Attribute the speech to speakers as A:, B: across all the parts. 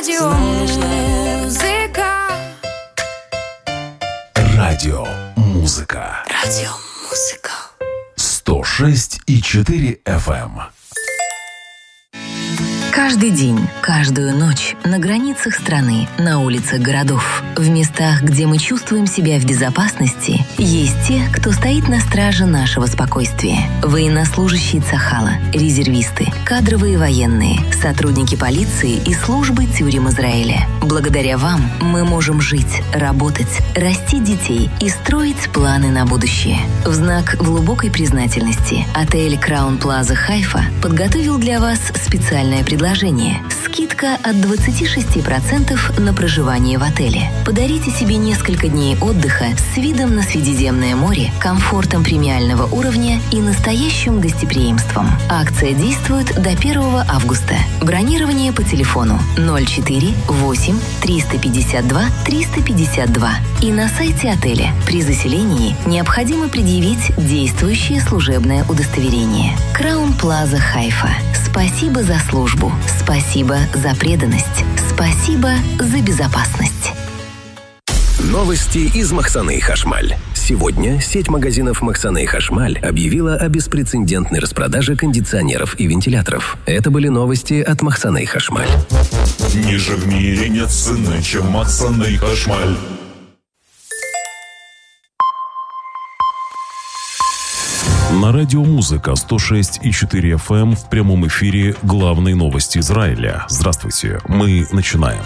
A: Радиомузыка. 106,4 FM.
B: Каждый день, каждую ночь на границах страны, на улицах городов, в местах, где мы чувствуем себя в безопасности, есть те, кто стоит на страже нашего спокойствия. Военнослужащие Цахала, резервисты, кадровые военные, сотрудники полиции и службы тюрем Израиля. Благодаря вам мы можем жить, работать, растить детей и строить планы на будущее. В знак глубокой признательности отель Краун Плаза Хайфа подготовил для вас специальное предложение. Скидка от 26% на проживание в отеле. Подарите себе несколько дней отдыха с видом на Средиземное море, комфортом премиального уровня и настоящим гостеприимством. Акция действует до 1 августа. Бронирование по телефону 04 8 352 352 и на сайте отеля. При заселении необходимо предъявить действующее служебное удостоверение. Краун Плаза Хайфа. Спасибо за службу. Спасибо за преданность. Спасибо за безопасность.
C: Новости из Махсаны Хашмаль. Сегодня сеть магазинов Махсаны Хашмаль объявила о беспрецедентной распродаже кондиционеров и вентиляторов. Это были новости от Махсаны Хашмаль.
D: Ниже в мире нет цены, чем Махсаны Хашмаль.
A: На радиомузыка 106,4 FM в прямом эфире главные новости Израиля. Здравствуйте, мы начинаем.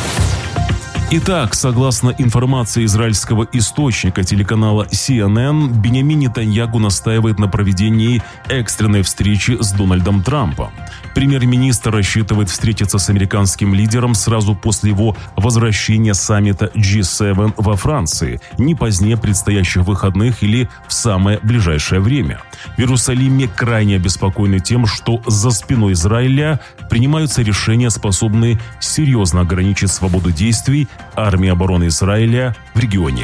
A: Итак, согласно информации израильского источника телеканала CNN, Биньямин Нетаньяху настаивает на проведении экстренной встречи с Дональдом Трампом. Премьер-министр рассчитывает встретиться с американским лидером сразу после его возвращения с саммита G7 во Франции, не позднее предстоящих выходных или в самое ближайшее время. В Иерусалиме крайне обеспокоены тем, что за спиной Израиля принимаются решения, способные серьезно ограничить свободу действий армии обороны Израиля в регионе.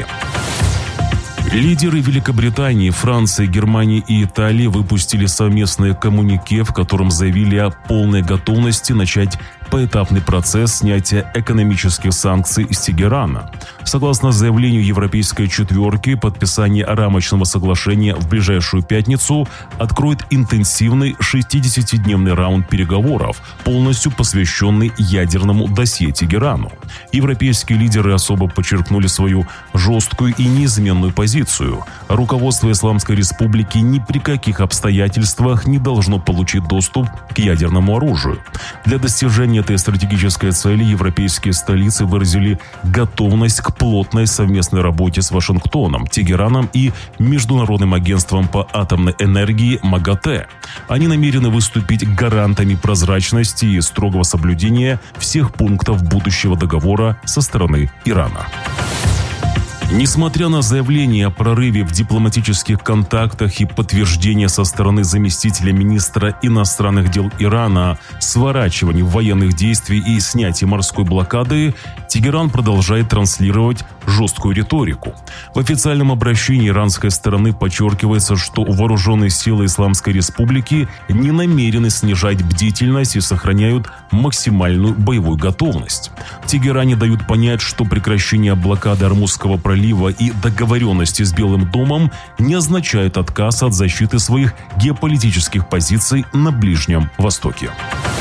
A: Лидеры Великобритании, Франции, Германии и Италии выпустили совместное коммюнике, в котором заявили о полной готовности начать поэтапный процесс снятия экономических санкций с Тегерана. Согласно заявлению Европейской четверки, подписание рамочного соглашения в ближайшую пятницу откроет интенсивный 60-дневный раунд переговоров, полностью посвященный ядерному досье Тегерану. Европейские лидеры особо подчеркнули свою жесткую и неизменную позицию. Руководство Исламской Республики ни при каких обстоятельствах не должно получить доступ к ядерному оружию. Для достижения этой стратегической цели европейские столицы выразили готовность к плотной совместной работе с Вашингтоном, Тегераном и Международным агентством по атомной энергии МАГАТЭ. Они намерены выступить гарантами прозрачности и строгого соблюдения всех пунктов будущего договора со стороны Ирана. Несмотря на заявление о прорыве в дипломатических контактах и подтверждение со стороны заместителя министра иностранных дел Ирана сворачивания военных действий и снятия морской блокады, Тегеран продолжает транслировать жесткую риторику. В официальном обращении иранской стороны подчеркивается, что вооруженные силы Исламской Республики не намерены снижать бдительность и сохраняют максимальную боевую готовность. В Тегеране дают понять, что прекращение блокады Ормузского пролива и договоренности с Белым домом не означают отказ от защиты своих геополитических позиций на Ближнем Востоке.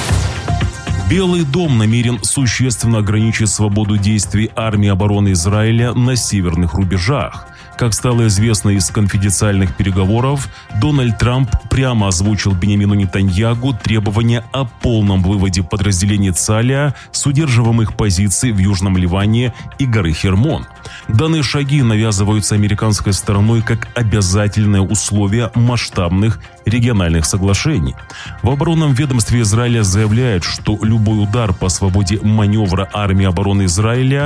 A: Белый дом намерен существенно ограничить свободу действий армии обороны Израиля на северных рубежах. Как стало известно из конфиденциальных переговоров, Дональд Трамп прямо озвучил Биньямину Нетаньяху требования о полном выводе подразделений ЦАЛЯ с удерживаемых позиций в Южном Ливане и горы Хермон. Данные шаги навязываются американской стороной как обязательное условие масштабных региональных соглашений. В оборонном ведомстве Израиля заявляют, что любой удар по свободе маневра армии обороны Израиля